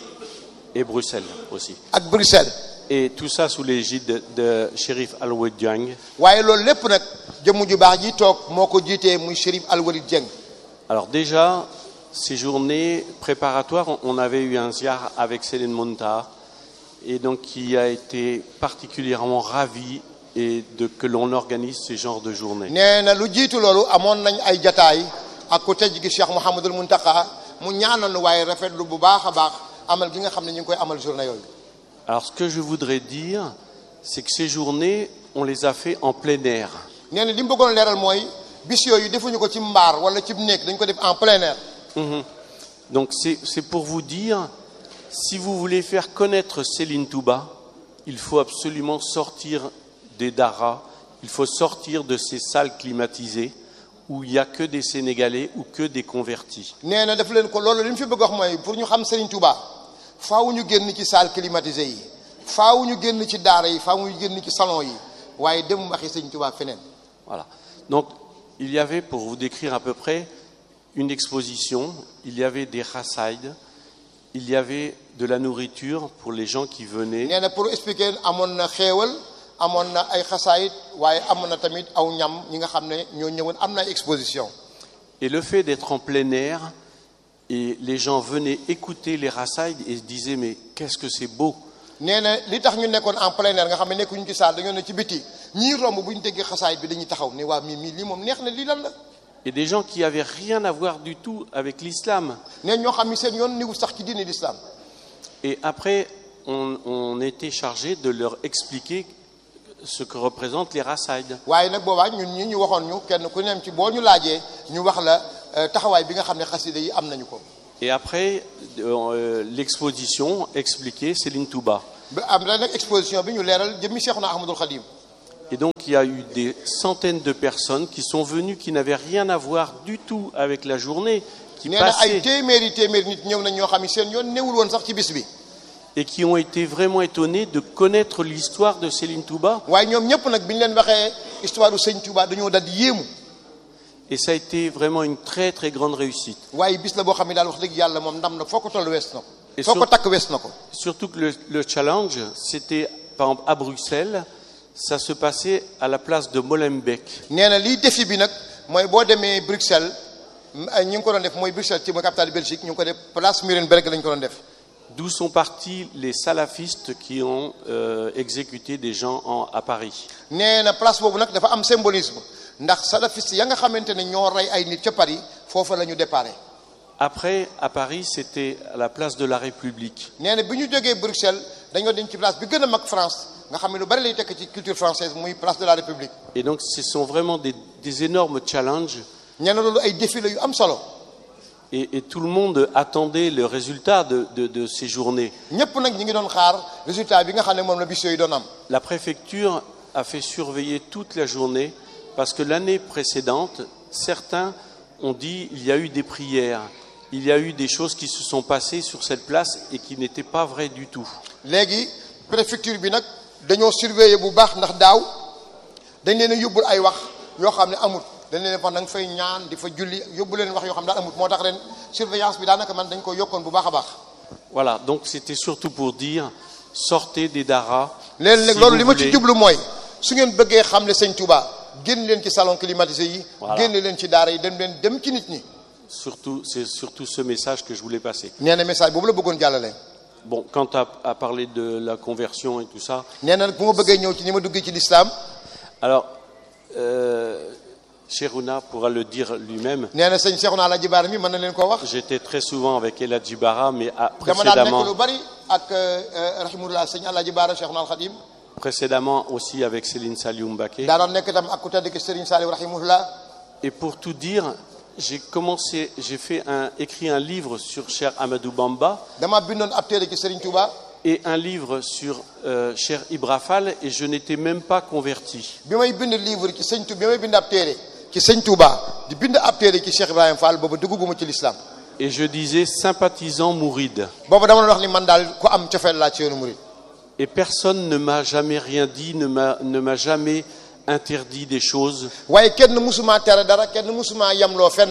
Et Bruxelles aussi. Ak Bruxelles. Et tout ça sous l'égide de, de Chérif Al-Walid Dieng. waaye loolu lépp nag jëmm ju baax ji toog moo ko jiitee muy Chérif Al-Walid Dieng. Alors déjà, ces journées préparatoires, on avait eu un ziar avec Céline Monta, et donc qui a été particulièrement ravi et de que l'on organise ce genre de journées. nee na lu jiitu loolu amoon nañ ay jataay ak ku tëj gi Cheikh Mouhamadoul Mountakha mu ñaanal waaye rafetlu bu baax a baax amal gi nga xam ne ñu ngi koy amal journée yooyu. Alors ce que je voudrais dire, c'est que ces journées, on les a fait en plein air. nee na li mu bëggoon leeral mooy bis yooyu defuñu ko ci mbaar wala ci néeg dañ ko def en plein air. Mmh. Donc c'est c'est pour vous dire, si vous voulez faire connaître Céline Touba, il faut absolument sortir des daras, il faut sortir de ces salles climatisées où il n'y a que des Sénégalais ou que des convertis. nee na daf leen ko loolu li mu fi bëgg wax mooy pour ñu xam Serigne Touba faaw ñu génn ci salle climatisée yi faaw ñu génn ci daara yi faaw ñu génn ci salon yi waaye dem waxi Serigne Touba feneen. Voilà. Donc il y avait, pour vous décrire à peu près, une exposition, il y avait des rasaïdes, il y avait de la nourriture pour les gens qui venaient. nee na pour expliquer amoon na xéewal amoon na ay xasaayit waaye amoon na tamit aw ñam ñi nga xam ne ñoo ñëwoon am na exposition. Et le fait d'être en plein air, et les gens venaient écouter les rasaïdes et se disaient mais qu'est-ce que c'est beau. nee na li tax ñu nekkoon en plein air nga xam ne nekkuñu ci salle dañoo ne ci biti ñii romb bu ñu déggee xasaayit bi dañuy taxaw ne waa mii mii lii moom neex na lii lan la. Et des gens qui avaient rien à voir du tout avec l'islam. nee ñoo xam ni seen yoon niwul sax ci diine l'islam. Et après on, on était chargé de leur expliquer ce que représentent les rasaïdes. waaye nag boobaa ñun ñi ñu waxoon ñu kenn ku nem ci boo ñu laajee ñu wax la taxawaay bi nga xam ne xasida yi am nañu ko. Et après, euh, l'exposition expliquée Céline Touba. ba am na nag exposition bi ñu leeral jëmmi Cheikhuna Ahmadul Khadim. Et donc il y a eu des centaines de personnes qui sont venues qui n'avaient rien à voir du tout avec la journée, qui nee na ay passaient téeméeri téeméeri nit ñëw nañ ñoo xam ne seen yoon newul woon sax ci bis bi. et qui ont été vraiment étonnés de connaître l'histoire de Céline Touba. waaye ñoom ñëpp nag bi ñu leen waxee histoire du Sëñ Touba dañoo dal di yéemu. Et ça a été vraiment une très très grande réussite. waaye bis la boo xam ne daal wax dëgg yàlla moom ndam na foo ko toll wees na ko. Et foo ko sur- takk wees na ko. Surtout que le, le challenge, c'était par exemple à Bruxelles, ça se passait à la place de Molenbeek. nee na lii défi bi nag mooy boo demee Bruxelles ñi ngi ko doon def mooy Bruxelles ci mooy capitale Belgique ñu ngi ko def place Murenberg lañ ko doon def. D'où sont partis les salafistes qui ont euh, exécuté des gens en, à Paris. nee na place boobu nag dafa am symbolisme ndax salafiste ya nga xamante ne ñoo rey ay nit ca Paris foofa la ñu déparé. Après, à Paris, c'était à la place de la République. nee na bi ñu jógee Bruxelles dañoo dem ci place bi gën a mag France nga xam ne lu bari lay tekk ci culture française muy place de la République. Et donc, ce sont vraiment des, des énormes challenges. nee na loolu ay défi la yu am solo. Et, et tout le monde attendait le résultat de, de, de ces journées. ñëpp nag ñi ngi doon xaar résultat bi nga xam ne moom la bis yooyu doon am. La préfecture a fait surveiller toute la journée parce que l'année précédente, certains ont dit il y a eu des prières, il y a eu des choses qui se sont passées sur cette place et qui n'étaient pas vraies du tout. léegi préfecture bi nag dañoo surveiller bu baax ndax daaw dañ leen a yóbbul ay wax yoo xam ne amut dañ leen wax da nga fay ñaan di fa julli yóbbu leen wax yoo xam ne daal amut moo tax ren surveillance bi daanaka man dañ ko yokkoon bu baax a baax. Voilà, donc c'était surtout pour dire sortez des daras. léegi nag si loolu vous li ma ci voulez. jublu mooy su ngeen bëggee xam ne sëñ Touba génn leen ci salon climatisé yi. Voilà. génn leen ci daara yi dem leen dem ci nit ñi. Surtout, c'est surtout ce message que je voulais passer. nee na message boobu la bëggoon jàllale. Bon, quant à, à parler de la conversion et tout ça, nee na nag bu ma bëggee ñëw ci ni ma duggee ci l'islam alors, euh, Cheikhouna pourra le dire lui-même. nee na sëñ Cheikhouna Alaaji Baara mi mën na leen koo wax. J'étais très souvent avec El Hadji Bara, mais à- dama daan nekk lu précédemment, bari ak rahimahullah sëñ Alaaji Baara Cheikhouna Al Khadim. précédemment aussi avec Céline Saliou Mbacké. daa doon nekk itam ak ku tedd ki Serigne Saliou rahimahullah. Et pour tout dire, j'ai commencé, j'ai fait un, écrit un livre sur Cheikh Amadou Bamba dama bindoon ab téere ci Serigne Touba. et un livre sur euh, Cheikh Ibra Fall et je n'étais même pas converti. bi may bind livre ci sëñ Touba bi may bind ab téere ci sëñ Touba di bind ab téere ci Cheikh Ibrahima Fall boobu dugguma ci l'islam. Et je disais sympathisant mouride. boobu dama doon wax ni man daal ku am cofeel laa ci yoonu murid. Et personne ne m'a jamais rien dit, ne m'a, ne m'a jamais interdit des choses. waaye kenn musuma tere dara kenn musuma yamloo fenn.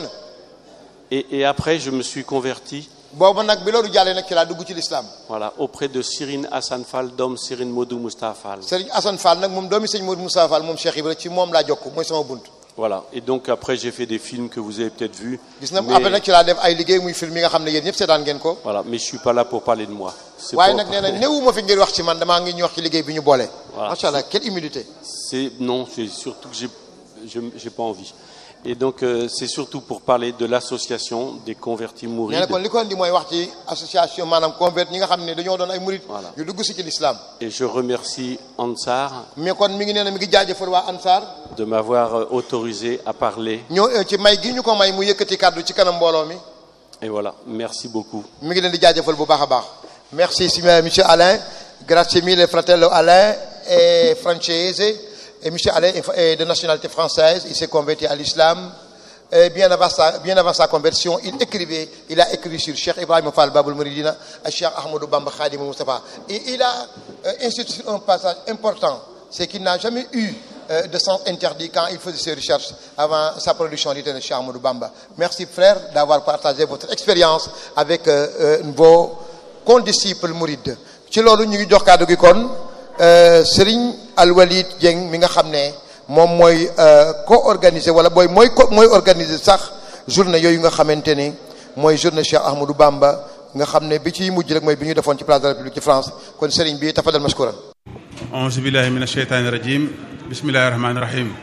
Et, et après, je me suis converti, boobu nag bi loolu jàllee nag ci laa dugg ci l'islam. voilà, auprès de Sirine Hassan Fall, d'homme Sirine Modou Moustapha Fall. Serigne Assane Fall nag moom doomi sëñ Modou Moussa Fall moom Cheikh Ibra ci moom laa jokk mooy sama bunt. Voilà. Et donc après, j'ai fait des films que vous avez peut-être vus. gis na Mais, après nag ci laa def ay liggéey muy film yi nga xam ne yéen ñëpp seetaan ngeen ko. voilà, mais je suis pas là pour parler de moi. C'est, waaye pour- nag nee na néewuma fi ngir wax ci man damaa ngi ñu wax ci liggéey bi ñu boole. Voilà. macha allah quelle humilité. c'est non, c'est surtout que j'ai, je, j'ai pas envie. Et donc euh, c'est surtout pour parler de l'association des convertis nee na mourides. kon li ko indi mooy wax ci association maanaam convert ñi nga xam ne dañoo doon ay murid. Voilà. ñu dugg si ci l'islam. Et je remercie Ansar mais kon mi ngi nee na mi ngi jaajëfal waa Ansar. de m'avoir euh, autorisé à parler. ñoo ci may gi ñu ko may mu yëkkati kàddu ci kanam mbooloo mi. Et voilà, merci beaucoup. mi ngi leen di jaajëfal bu baax a baax. merci monsieur Alain. grazie mille fratello Alain et Francese. Et monsieur Alain est de nationalité française. Il s'est converti à l'islam. Et bien avant sa, bien avant sa conversion, il écrivait, il a écrit sur Cheikh Ibrahim Fall Babul Mouridina à Cheikh Ahmadou Bamba Khadim Moustapha. Et il a euh, insisté sur un passage important, c'est qu'il n'a jamais eu euh, de sens interdit quand il faisait ses recherches avant sa production littéraire de Cheikh Ahmadou Bamba. Merci frère d'avoir partagé votre expérience avec euh, euh, vos condisciples mourides. ci loolu ñu ngi jox kàddu gi kon Serigne Alwalid Dieng mi nga xam ne moom mooy co-organisé wala booy mooy co mooy organisé sax journée yooyu nga xamante ni mooy journée Cheikh Ahmadou Bamba nga xam ne bi ciy mujj rek mooy bi ñu defoon ci place de la République ci France kon Serigne bi tafadal mashkuran. auzu billahi mina sheytaani rajim bismillahi rahmaani rahim.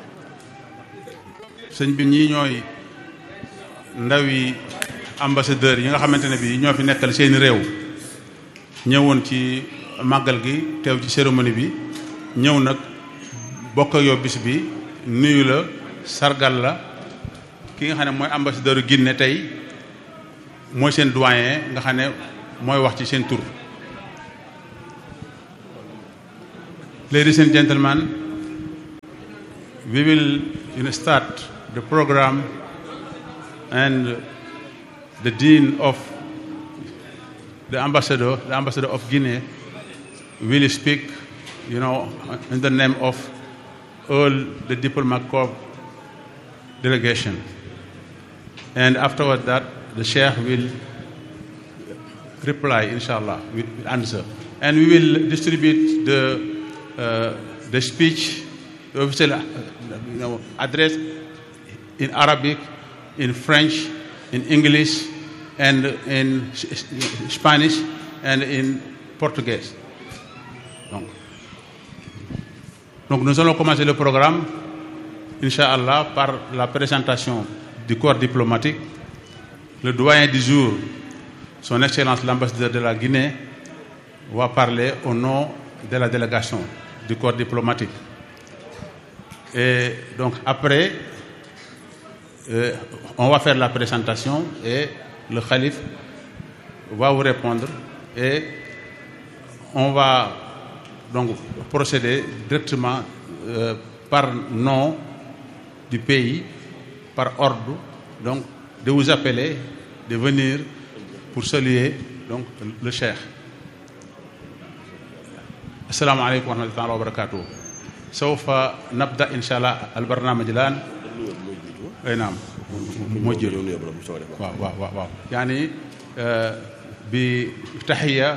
sëñ bi ñii ñooy ndawi ambassadeur yi nga xamante ne bii ñoo fi nekkal seeni réew ñëwoon ci màggal gi teew ci cérémonie bi ñëw nag bokk ak yow bis bi nuyu la sargal la ki nga xam ne mooy ambassadeur Guinée tey mooy seen doyen nga xam ne mooy wax ci seen tur. Ladies and gentlemen, we will you know, start the program, and the Dean of the ambassador, the ambassador of Guinea, will speak, you know, in the name of all the diplomat corps delegation. And afterward that, the Sheikh will reply, inshallah, will answer. And we will distribute the uh, the speech, the official uh, you know, address in Arabic, in French, in English, and in Spanish, and in Portugais. Donc, donc nous allons commencer le programme, Inch'Allah, par la présentation du corps diplomatique. Le doyen du jour, son Excellence l'ambassadeur de la Guinée, va parler au nom de la délégation du corps diplomatique. Et donc après, euh, on va faire la présentation et le calife va vous répondre et on va donc procéder directement euh, par nom du pays, par ordre, donc de vous appeler, de venir pour saluer donc le cheikh. Assalamu alaikum wa rahmatullahi wa barakatuh. سوف نبدأ إن شاء الله البرنامج الآن. أي نعم. موجود. واو واو واو. يعني بتحية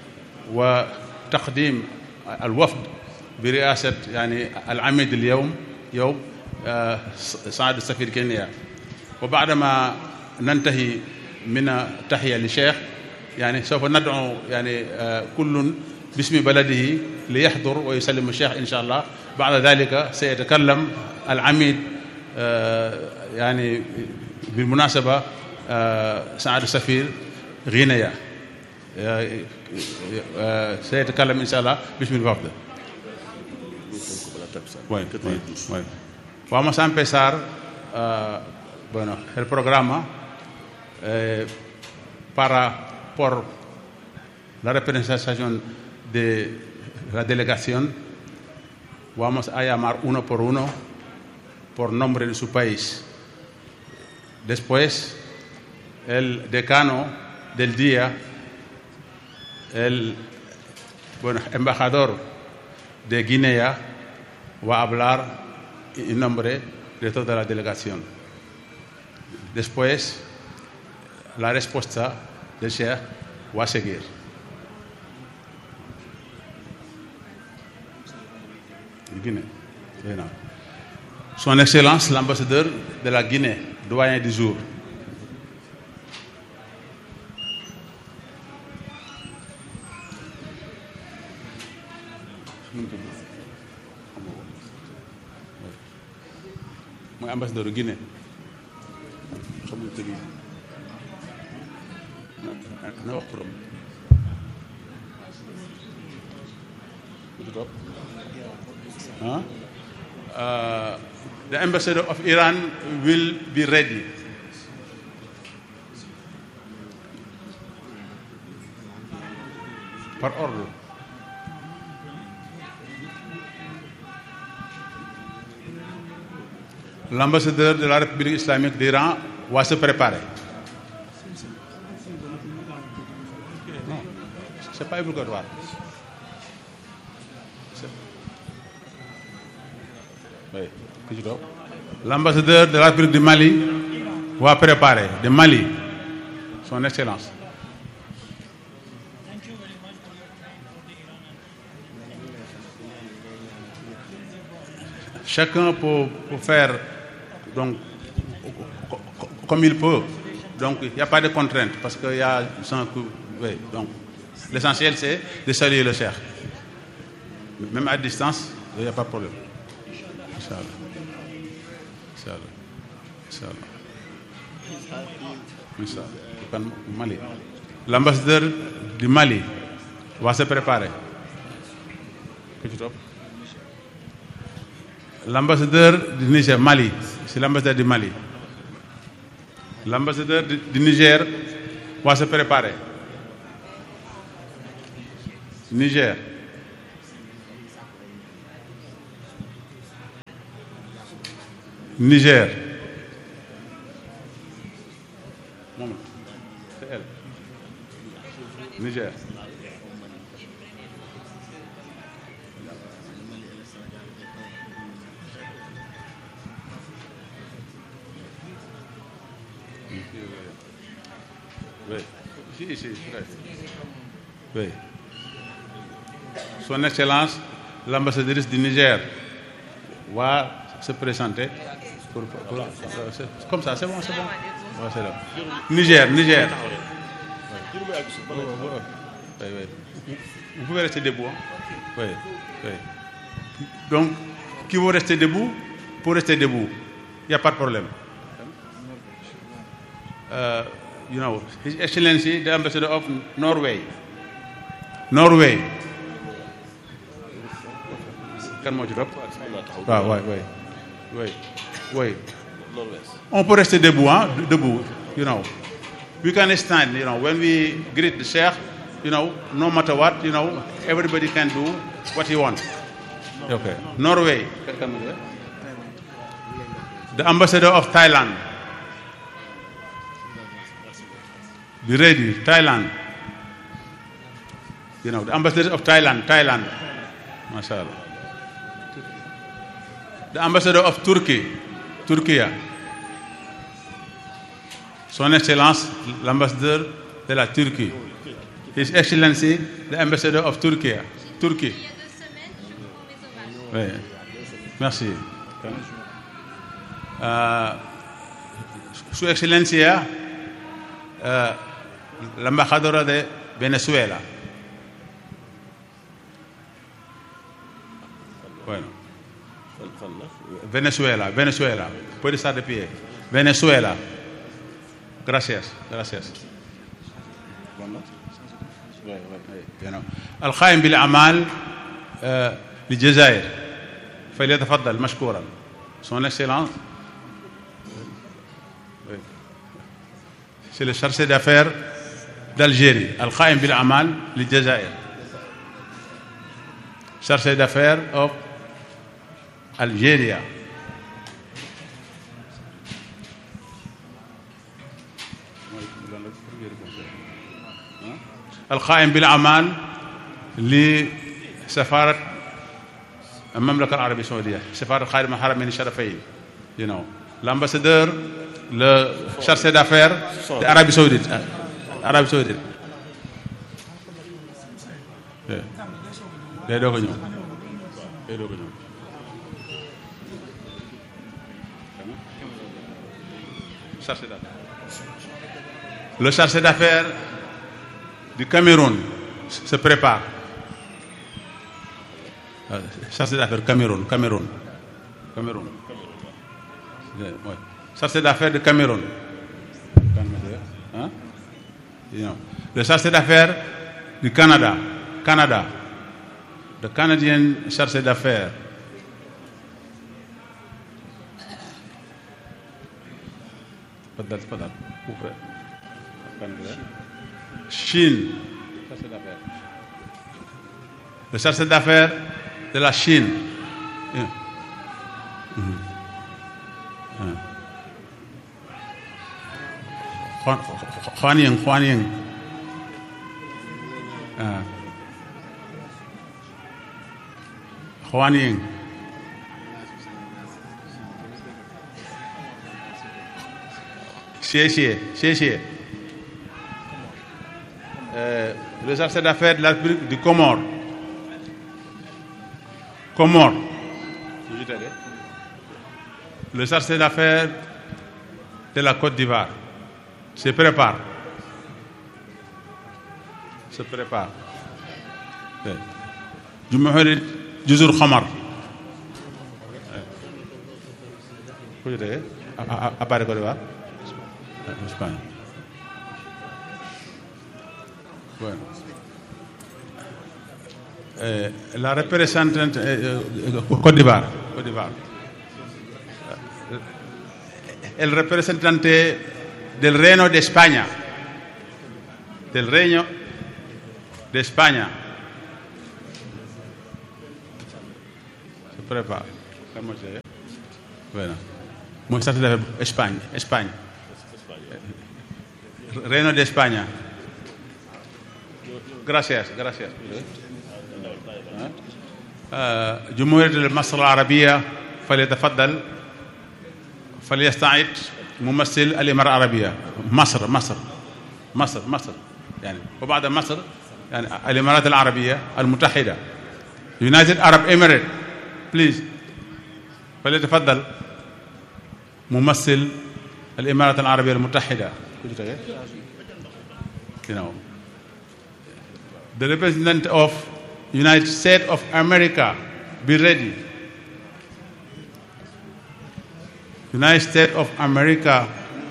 وتقديم الوفد برئاسة يعني العميد اليوم يوم سعادة السفير كينيا. وبعدما ننتهي من التحية للشيخ يعني سوف ندعو يعني كل باسم بلده ليحضر ويسلم الشيخ إن شاء الله. بعد ذلك سيتكلم العميد يعني بالمناسبة سعادة السفير غينيا سيتكلم إن شاء الله باسم الوفد. Bueno, bueno, bueno. Vamos a empezar uh, bueno, el programa eh, para por la representación de la delegación. Vamos a llamar uno por uno por nombre de su país. Después, el decano del día, el bueno, embajador de Guinea, va a hablar en nombre de toda la delegación. Después, la respuesta del Sheikh va a seguir. Guinée. Son Excellence l'ambassadeur de la Guinée, doyen du jour. Mooy ambassadeur Guinée. Xamul tëgg na wax turam. Huh? Uh, the ambassador of Iran will be ready. Par ordre. L'ambassadeur de la République islamique d'Iran va se préparer. Non, c'est pas obligatoire. Oui. L'ambassadeur de la République du Mali va préparer, de Mali, son Excellence. Chacun peut, peut faire donc, comme il peut. Donc il n'y a pas de contrainte parce qu'il y a un coup. Oui, donc l'essentiel c'est de saluer le cheikh. Même à distance, il n'y a pas de problème. Inch'Allah. Inch'Allah. Inch'Allah. Inch'Allah. Mali. L'ambassadeur du Mali va se préparer. L'ambassadeur du Niger, Mali, c'est l'ambassadeur du Mali. L'ambassadeur du Niger va se préparer. Niger. Niger. Moment. C'est elle. Niger. Oui. Ici, ici. Oui. Son Excellence, l'ambassadrice du Niger, va se présenter. Pour, pour, pour, c'est, comme ça, c'est bon, c'est bon. Ouais, c'est là. Niger, Niger. Oui. Oui, oui. Vous pouvez rester debout. Hein? Oui, oui. Donc, qui veut rester debout, pour rester debout. Il n'y a pas de problème. Uh, you know, His Excellency, the Ambassador of Norway. Norway. Kan moo ci topp? waaw waay waay waay waay. On peut rester debout, hein? Debout, you know. We can stand, you know. When we greet the Sheikh, you know, no matter what, you know, everybody can do what he wants. Okay. Norway. The Ambassador of Thailand. Be ready, Thailand. You know, the Ambassador of Thailand, Thailand. MashaAllah. The Ambassador of Turkey, Turquie. Son Excellence, l'ambassadeur de la Turquie. His Excellency, the Ambassador of Turkey. Turquie. Oui. Merci. Uh, Su Excelencia, uh, l'ambassadora de Venezuela. Bueno. Venezuela, Venezuela. Puede estar de pie. Venezuela. Gracias, gracias. القائم بالأعمال للجزائر فليتفضل مشكورا. Son Excellence, c'est le chargé d'affaires d'Algérie. القائم بالأعمال للجزائر. Chargé d'affaires of Algeria. القائم بالأعمال لسفارة المملكة العربية السعودية، سفارة خادم الحرمين الشريفين. You know, l'ambassadeur, le chargé d'affaires de l'Arabie Saoudite. Arabie Saoudite. Day doog a ñëw. Day doog a ñëw. Chargé d'affaires. Le chargé d'affaires du Cameroun se prépare. Chargé d'affaires Cameroun, Cameroun, Cameroun. Ouais. Chargé d'affaires de Cameroun. Hein? Le chargé d'affaires du Canada, Canada. Le Canadien chargé d'affaires. Padal, padal. Chine. Le chargé d'affaires de la Chine. Huan Ying, Huan Ying. Huan Ying. Xie Xie, Xie Xie. Euh, le chargé d'affaires de la République du Comore. Comore. Le chargé d'affaires de la Côte d'Ivoire se prépare. Se prépare. Jumhuriyat Juzur Khamar. Apparaît Côte d'Ivoire. Espagne. Bueno. Eh, la représentante eh, Côte d'Ivoire, Côte d'Ivoire. El representante del Reino de España. del Reino de España. Se prepara. Bueno, muestras de España, España. Reino de España. Gracias, gracias. جمهورية مصر العربية فليتفضل فليستعد ممثل الإمارات العربية. مصر مصر مصر مصر يعني وبعد مصر يعني الإمارات العربية المتحدة. United Arab Emirates please. فليتفضل ممثل الإمارات العربية المتحدة. You know, the representative of United States of America, be ready. United States of America.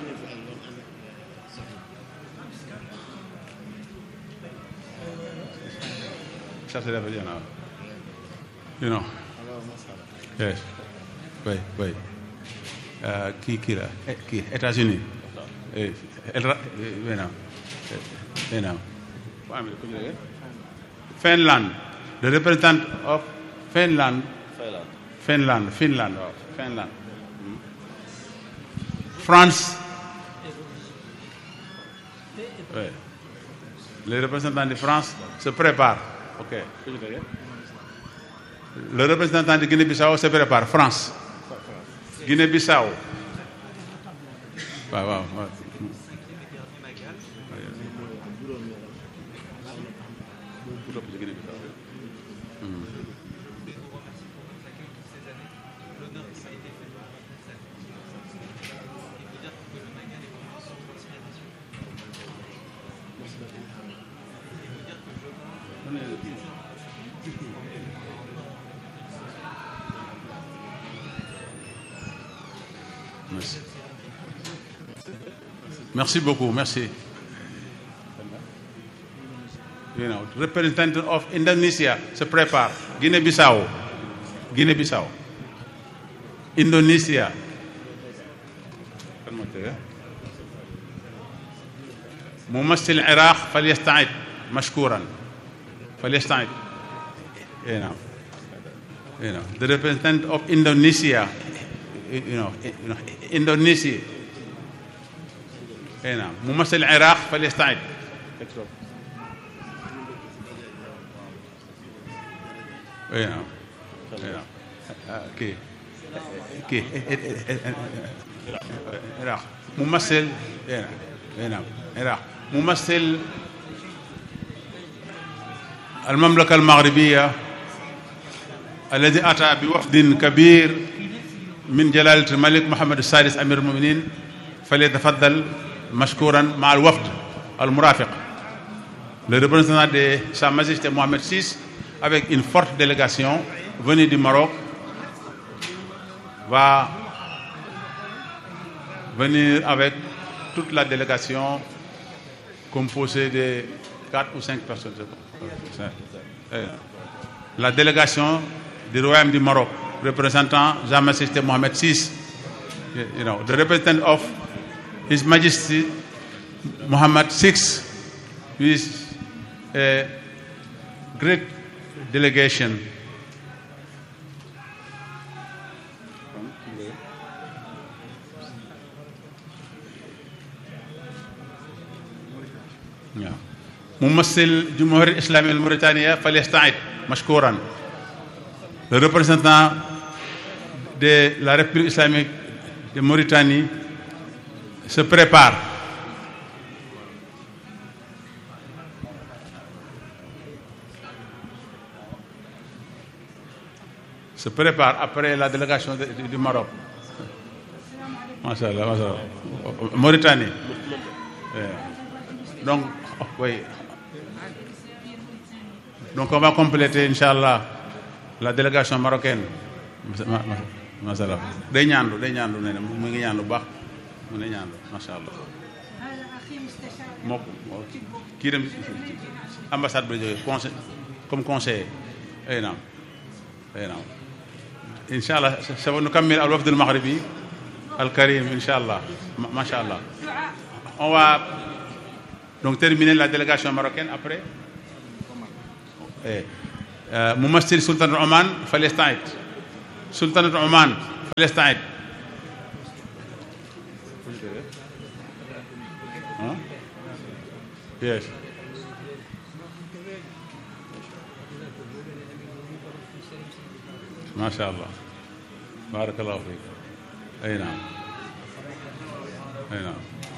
You know. Yes. Wait, wait. Uh, qui, qui là? Qui? États-Unis. Eh, el, eh, no. Eh, no. Finland. The representative of Finland. Finland. Finland. Finland. France. Oui. Les représentants de France se préparent. Ok. Le représentant de Guinée-Bissau se prépare. France. Guinée-Bissau. Waaw waaw waaw. Merci. Merci beaucoup, merci. You know, representative of Indonesia se prépare. Guinée-Bissau. Guinée-Bissau. Indonesia. ممثل العراق فليستعد مشكورا. فليستعد. You know. You know, the representative of Indonesia. You know, you know, Indonesia. هنا ممثل العراق فليستعد. هنا هنا كي كي العراق ممثل هنا هنا العراق ممثل المملكة المغربية الذي أتى بوفد كبير من جلالة الملك محمد السادس أمير المؤمنين فليتفضل مشكورا مع الوفد المرافق. Le représentant de Sa Majesté Mohamed six avec une forte délégation venue du Maroc va venir avec toute la délégation composée de quatre ou cinq personnes. La délégation du Royaume du Maroc représentant Sa Majesté Mohamed six, you know, the representative of His Majesty Muhammad the sixth, who is a great delegation. ممثل جمهورية الإسلامية الموريتانية فليستعد مشكورا. Le représentant de la République islamique de Mauritanie se prépare. Se prépare après la délégation de, de, du Maroc. Masha'Allah, Masha'Allah. Mauritanie. Yeah. Donc, oh, oui. Donc on va compléter, Inch'Allah, la délégation marocaine. Masha'Allah. Day ñaandu, day ñaandu nee na mu ngi ñaandu bu baax. Mu ngi ñaandu, Masha'Allah. moo kii dem ambassade bi jógee conseil comme conseiller. ay naam ay naam. Inch'Allah سنكمل الوفد المغربي الكريم إن شاء الله ما شاء الله. On va Donc terminer la délégation marocaine après. Euh, ممثل سلطنة عمان فليستعد. سلطنة عمان فليستعد. Huh? Yes. ما شاء الله. بارك الله فيك. أي نعم. أي نعم.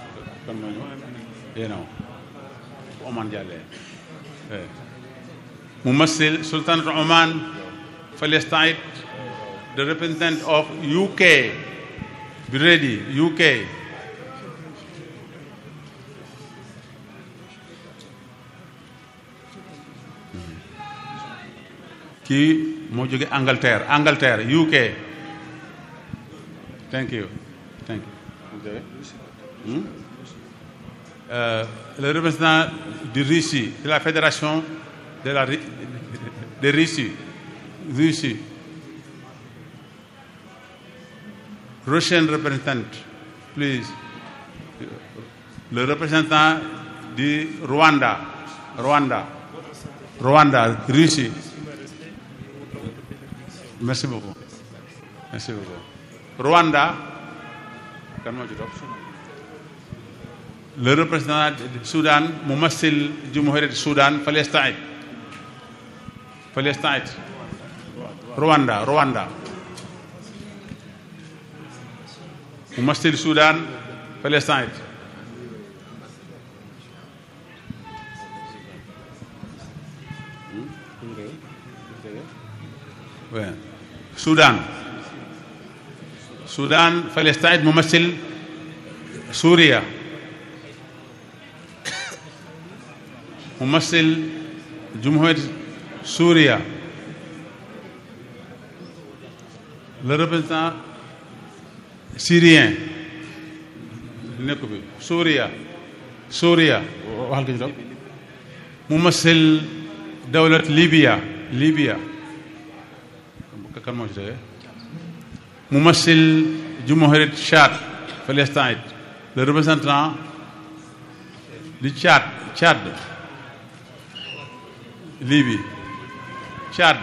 أي نعم. عمان جالي. ممثل سلطنة عمان فليستعد. The representative of U K. Be ready. U K. Kii moo jóge Angleterre Angleterre U K. Thank you. Thank you. Hmm? Euh, le représentant de Russie, de la Fédération de la de Russie, Russie. Russian representative, please. Le représentant du Rwanda, Rwanda, Rwanda, Russie. Merci beaucoup. Merci beaucoup. Rwanda. Le représentant du Soudan, ممثل جمهورية السودان فليستعد. فليستعد. رواندا رواندا. ممثل السودان فليستعد. السودان السودان فليستعد ممثل سوريا ممثل جمهورية سوريا le représentant syrien سوريا سوريا ممثل دولة ليبيا ليبيا ممثل جمهورية تشاد فليستعد le représentant du Tchad Tchad Libye Tchad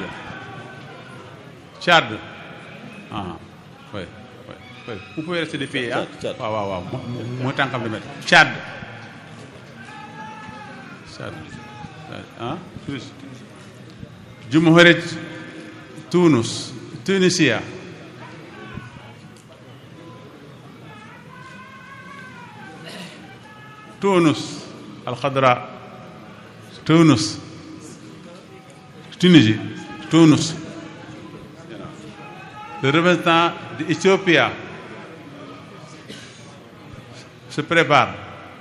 Tchad ah oui oui oui vous pouvez rester des pays ah waaw waaw waaw moo tànkam demet Tchad Tchad ah جمهورية تونس تونسيا تونس الخضراء تونس تونسي تونس le représentant d'Éthiopie se prépare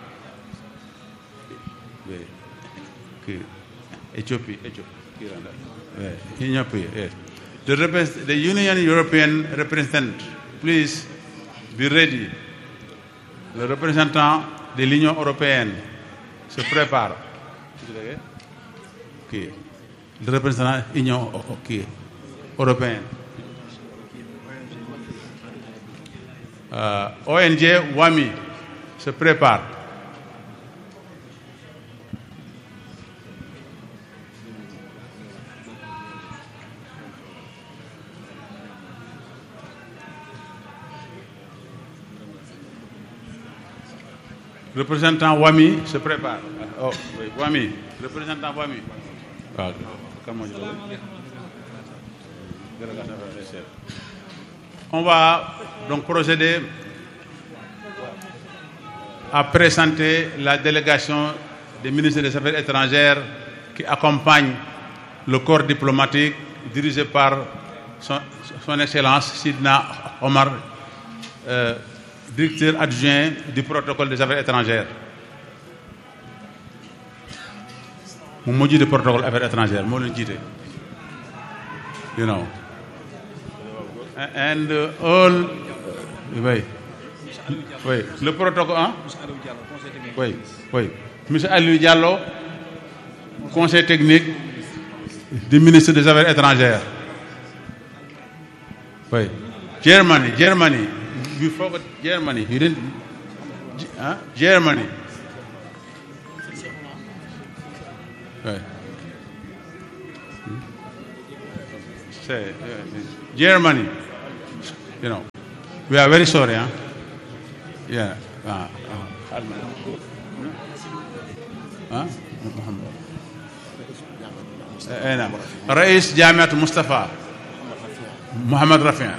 Éthiopie Éthiopie yes. The, repre- the Union European representative, please be ready. Le représentant de l'Union européenne se prépare. Qui est le représentant de l'Union européenne. Euh, O N G WAMI se prépare. Représentant WAMI se prépare. Oh, oui, WAMI. Représentant WAMI. Ah, comment je On va donc procéder à présenter la délégation des ministres des Affaires étrangères qui accompagne le corps diplomatique dirigé par son, son Excellence Sidna Omar, euh, directeur adjoint du protocole des affaires étrangères. Mon mot de protocole des affaires étrangères, moi le dit. You know. And uh, all, oui, oui, le protocole, hein? Oui, oui. Monsieur Aliou Diallo, conseil technique du ministre des Affaires étrangères. Oui. Germany, Germany. You forgot Germany. You didn't, huh? Germany. Right. Say, uh, Germany, you know, we are very sorry, huh? Yeah. Uh, uh, huh? أنا رئيس جامعة مصطفى محمد رفيع